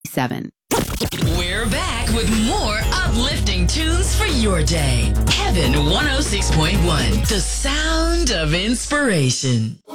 97. We're back with more uplifting tunes for your day. Heaven 106.1, the sound of inspiration.